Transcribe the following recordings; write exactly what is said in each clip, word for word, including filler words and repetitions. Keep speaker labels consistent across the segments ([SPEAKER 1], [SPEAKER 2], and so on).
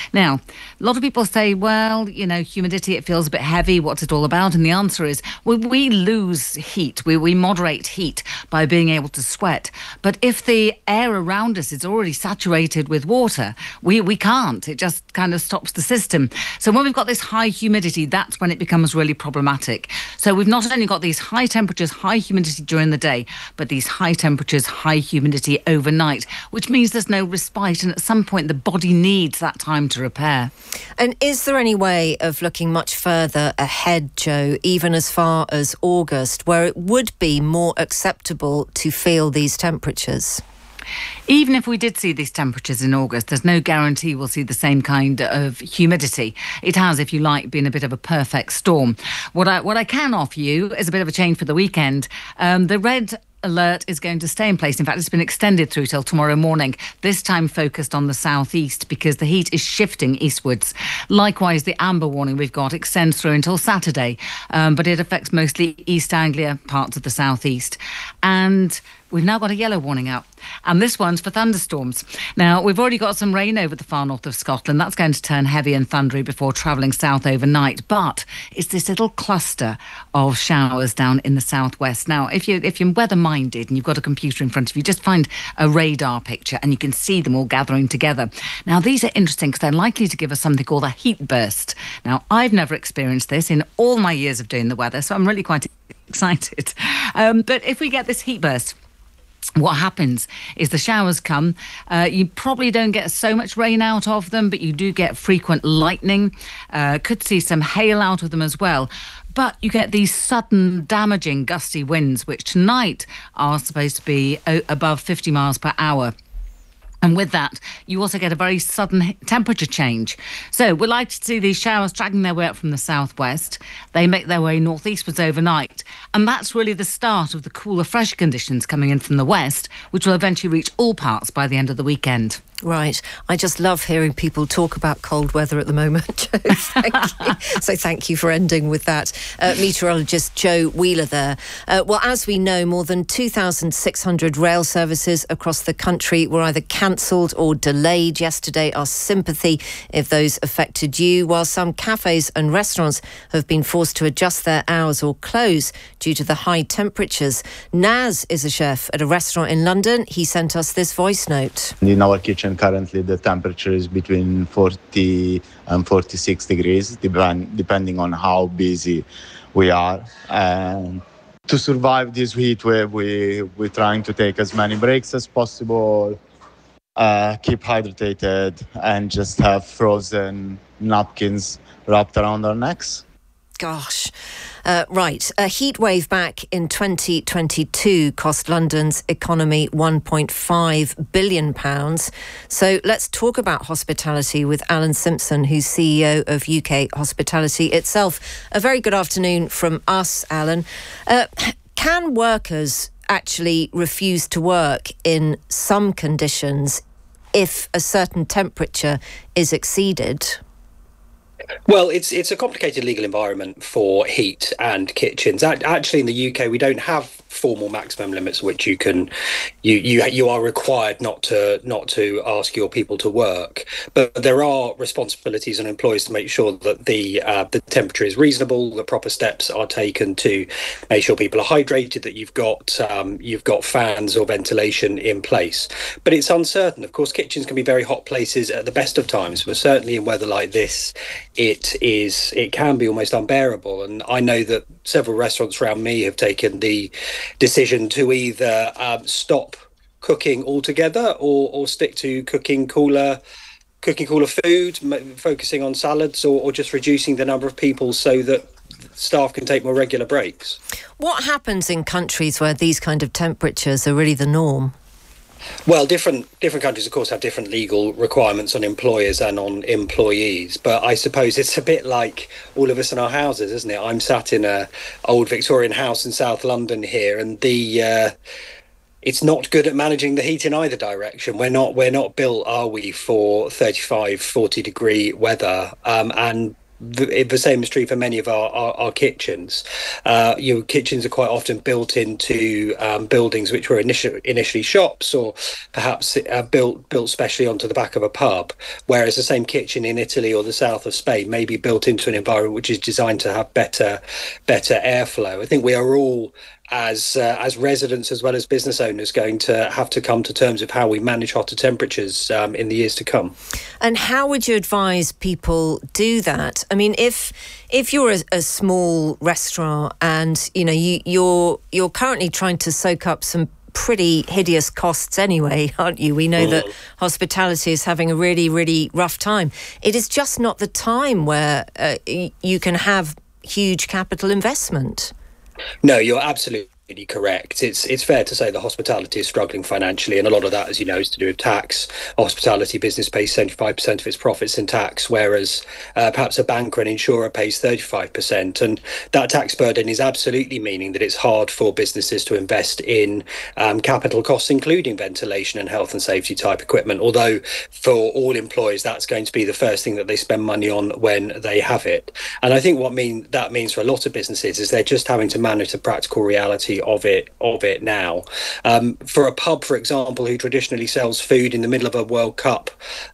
[SPEAKER 1] Now, a lot of people say, well, you know, humidity, it feels a bit heavy. What's it all about? And the answer is, well, we lose heat. We, we moderate heat by being able to sweat. But if the air around us is already saturated with water, we, we can't. It just kind of stops the system. So when we've got this high humidity, that's when it becomes really problematic. So we've not only got these high temperatures, high humidity during the day, but these high temperatures, high humidity overnight, which means there's no respite. And at some point, the body needs that time to repair.
[SPEAKER 2] And is there any way of looking much further ahead, Jo, even as far as August, where it would be more acceptable to feel these temperatures?
[SPEAKER 1] Even if we did see these temperatures in August, there's no guarantee we'll see the same kind of humidity. It has, if you like, been a bit of a perfect storm. What I what I can offer you is a bit of a change for the weekend. Um, the red alert is going to stay in place. In fact, it's been extended through till tomorrow morning, this time focused on the southeast because the heat is shifting eastwards. Likewise, the amber warning we've got extends through until Saturday, um, but it affects mostly East Anglia, parts of the southeast. And we've now got a yellow warning out, and this one's for thunderstorms. Now, we've already got some rain over the far north of Scotland. That's going to turn heavy and thundery before travelling south overnight, but it's this little cluster of showers down in the southwest. Now, if, you, if you're weather-minded and you've got a computer in front of you, just find a radar picture and you can see them all gathering together. Now, these are interesting because they're likely to give us something called a heat burst. Now, I've never experienced this in all my years of doing the weather, so I'm really quite excited. Um, but if we get this heat burst, what happens is the showers come. Uh, you probably don't get so much rain out of them, but you do get frequent lightning. Uh, could see some hail out of them as well. But you get these sudden, damaging, gusty winds, which tonight are supposed to be o- above fifty miles per hour. And with that, you also get a very sudden temperature change. So we're likely to see these showers dragging their way up from the southwest. They make their way northeastwards overnight. And that's really the start of the cooler, fresh conditions coming in from the west, which will eventually reach all parts by the end of the weekend.
[SPEAKER 2] Right. I just love hearing people talk about cold weather at the moment, Jo. Thank you. So thank you for ending with that. Uh, meteorologist Jo Wheeler there. Uh, well, as we know, more than two thousand six hundred rail services across the country were either cancelled or delayed yesterday. Our sympathy if those affected you, while some cafes and restaurants have been forced to adjust their hours or close due to the high temperatures. Naz is a chef at a restaurant in London. He sent us this voice note.
[SPEAKER 3] In our kitchen, currently the temperature is between forty and forty-six degrees, depend, depending on how busy we are. And to survive this heat wave, we, we're trying to take as many breaks as possible, uh, keep hydrated, and just have frozen napkins wrapped around our necks.
[SPEAKER 2] Gosh. Uh, right. A heat wave back in twenty twenty-two cost London's economy one point five billion pounds. So let's talk about hospitality with Alan Simpson, who's C E O of U K Hospitality itself. A very good afternoon from us, Alan. Uh, can workers actually refuse to work in some conditions if a certain temperature is exceeded?
[SPEAKER 4] Well, it's it's a complicated legal environment for heat and kitchens. Actually, in the U K, we don't have formal maximum limits which you can you you you are required not to not to ask your people to work, but there are responsibilities on employers to make sure that the uh, the temperature is reasonable, that proper steps are taken to make sure people are hydrated, that you've got um, you've got fans or ventilation in place. But it's uncertain. Of course, kitchens can be very hot places at the best of times, but certainly in weather like this, it is it can be almost unbearable. And I know that several restaurants around me have taken the decision to either um, stop cooking altogether or, or stick to cooking cooler cooking cooler food, m- focusing on salads, or, or just reducing the number of people so that staff can take more regular breaks.
[SPEAKER 2] What happens in countries where these kind of temperatures are really the norm?
[SPEAKER 4] Well, different different countries, of course, have different legal requirements on employers and on employees. But I suppose it's a bit like all of us in our houses, isn't it? I'm sat in a old Victorian house in South London here, and the uh, it's not good at managing the heat in either direction. We're not we're not built, are we, for thirty-five, forty degree weather? Um, and the, the same is true for many of our, our, our kitchens. Uh, you know, kitchens are quite often built into um, buildings which were initially initially shops, or perhaps uh, built built specially onto the back of a pub, whereas the same kitchen in Italy or the south of Spain may be built into an environment which is designed to have better better airflow. I think we are all, as uh, as residents as well as business owners, going to have to come to terms with how we manage hotter temperatures um, in the years to come.
[SPEAKER 2] And how would you advise people do that? I mean, if if you're a, a small restaurant and you know you, you're you're currently trying to soak up some pretty hideous costs anyway, aren't you? We know mm. that hospitality is having a really, really rough time. It is just not the time where uh, y- you can have huge capital investment.
[SPEAKER 4] No, you're absolutely correct. It's it's fair to say the hospitality is struggling financially, and a lot of that, as you know, is to do with tax. A hospitality business pays seventy-five percent of its profits in tax, whereas uh, perhaps a bank or an insurer pays thirty-five percent. And that tax burden is absolutely meaning that it's hard for businesses to invest in um, capital costs, including ventilation and health and safety type equipment. Although for all employees, that's going to be the first thing that they spend money on when they have it. And I think what mean that means for a lot of businesses is they're just having to manage the practical reality of it of it now. Um, for a pub, for example, who traditionally sells food in the middle of a World Cup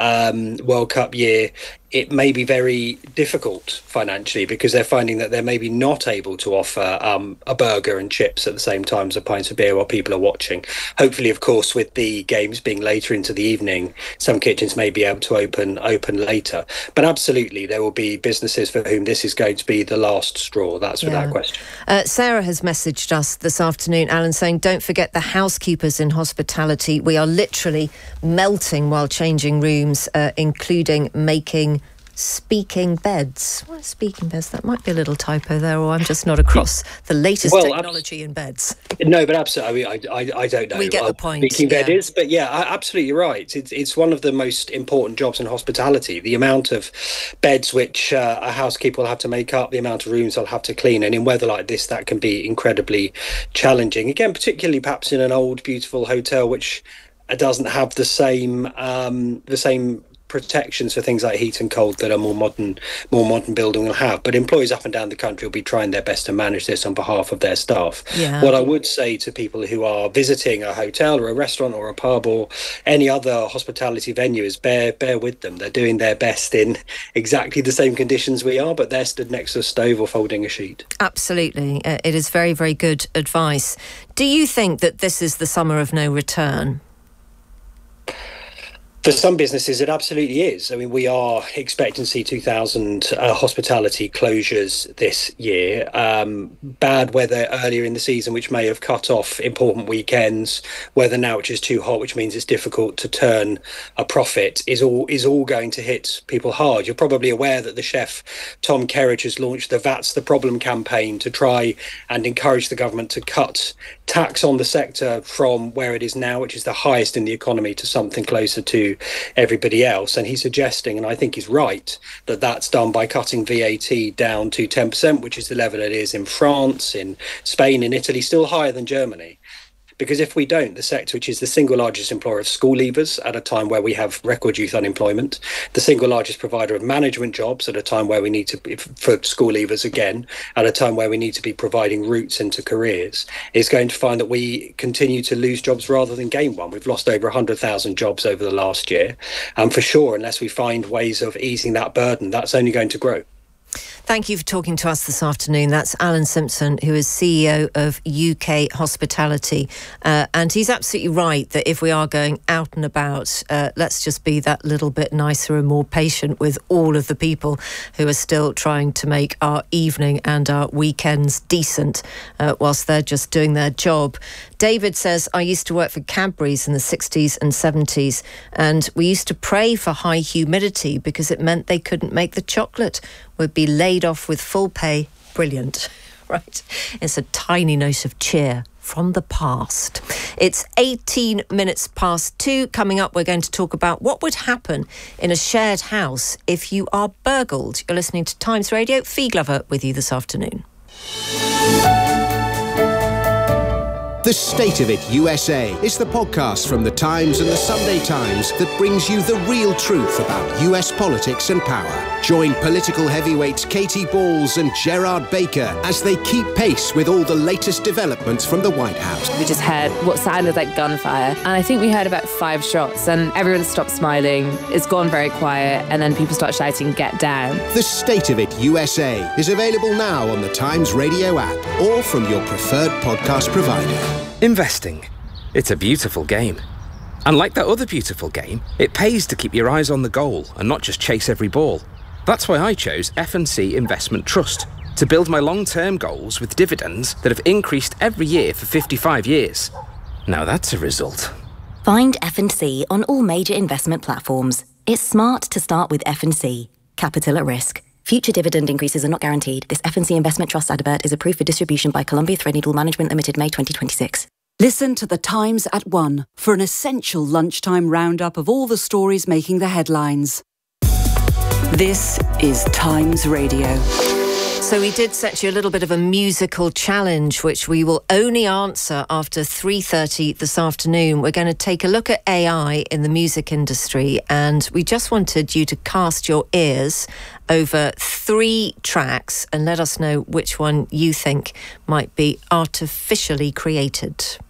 [SPEAKER 4] um, World Cup year, it may be very difficult financially because they're finding that they're maybe not able to offer um, a burger and chips at the same time as a pint of beer while people are watching. Hopefully, of course, with the games being later into the evening, some kitchens may be able to open open later. But absolutely, there will be businesses for whom this is going to be the last straw. That's
[SPEAKER 2] yeah.
[SPEAKER 4] without question.
[SPEAKER 2] Uh, Sarah has messaged us this afternoon, Alan, saying, don't forget the housekeepers in hospitality. We are literally melting while changing rooms, uh, including making speaking beds. What are speaking beds? That might be a little typo there, or I'm just not across the latest well, technology abs- in beds.
[SPEAKER 4] No, but absolutely. I mean, I, I, I don't know.
[SPEAKER 2] We get the point.
[SPEAKER 4] Speaking bed
[SPEAKER 2] yeah.
[SPEAKER 4] is, but yeah, absolutely right. It's it's one of the most important jobs in hospitality. The amount of beds which uh, a housekeeper will have to make up, the amount of rooms they'll have to clean, and in weather like this, that can be incredibly challenging. Again, particularly perhaps in an old, beautiful hotel which doesn't have the same um, the same. protections for things like heat and cold that a more modern more modern building will have. But employees up and down the country will be trying their best to manage this on behalf of their staff.
[SPEAKER 2] Yeah.
[SPEAKER 4] What I would say to people who are visiting a hotel or a restaurant or a pub or any other hospitality venue is bear bear with them. They're doing their best in exactly the same conditions we are, but they're stood next to a stove or folding a sheet.
[SPEAKER 2] Absolutely. Uh, it is very, very good advice. Do you think that this is the summer of no return?
[SPEAKER 4] For some businesses, it absolutely is. I mean, we are expecting to see two thousand uh, hospitality closures this year. Um, bad weather earlier in the season, which may have cut off important weekends. Weather now, which is too hot, which means it's difficult to turn a profit, is all is all going to hit people hard. You're probably aware that the chef Tom Kerridge has launched the That's the Problem campaign to try and encourage the government to cut tax on the sector from where it is now, which is the highest in the economy, to something closer to everybody else. And he's suggesting, and I think he's right, that that's done by cutting V A T down to ten percent, which is the level it is in France, in Spain, in Italy, still higher than Germany. Because if we don't, the sector, which is the single largest employer of school leavers at a time where we have record youth unemployment, the single largest provider of management jobs at a time where we need to, for school leavers again, at a time where we need to be providing routes into careers, is going to find that we continue to lose jobs rather than gain one. We've lost over one hundred thousand jobs over the last year. And for sure, unless we find ways of easing that burden, that's only going to grow.
[SPEAKER 2] Thank you for talking to us this afternoon. That's Alan Simpson, who is C E O of U K Hospitality. Uh, and he's absolutely right that if we are going out and about, uh, let's just be that little bit nicer and more patient with all of the people who are still trying to make our evening and our weekends decent uh, whilst they're just doing their job. David says, I used to work for Cadbury's in the sixties and seventies, and we used to pray for high humidity because it meant they couldn't make the chocolate. We'd be laid off with full pay. Brilliant. Right. It's a tiny note of cheer from the past. It's eighteen minutes past two. Coming up, we're going to talk about what would happen in a shared house if you are burgled. You're listening to Times Radio. Fee Glover with you this afternoon.
[SPEAKER 5] The State of It U S A is the podcast from The Times and The Sunday Times that brings you the real truth about U S politics and power. Join political heavyweights Katie Balls and Gerard Baker as they keep pace with all the latest developments from the White House.
[SPEAKER 6] We just heard what sounded like gunfire, and I think we heard about five shots, and everyone stopped smiling. It's gone very quiet, and then people start shouting, "Get down."
[SPEAKER 5] The State of It U S A is available now on the Times Radio app or from your preferred podcast provider.
[SPEAKER 7] Investing. It's a beautiful game. And like that other beautiful game, it pays to keep your eyes on the goal and not just chase every ball. That's why I chose F and C Investment Trust, to build my long-term goals with dividends that have increased every year for fifty-five years. Now that's a result.
[SPEAKER 8] Find F and C on all major investment platforms. It's smart to start with F and C. Capital at risk. Future dividend increases are not guaranteed. This F and C Investment Trust advert is approved for distribution by Columbia Threadneedle Management Limited, May twenty twenty-six.
[SPEAKER 9] Listen to The Times at one for an essential lunchtime roundup of all the stories making the headlines. This is Times Radio.
[SPEAKER 2] So we did set you a little bit of a musical challenge, which we will only answer after three thirty this afternoon. We're going to take a look at A I in the music industry, and we just wanted you to cast your ears over three tracks and let us know which one you think might be artificially created.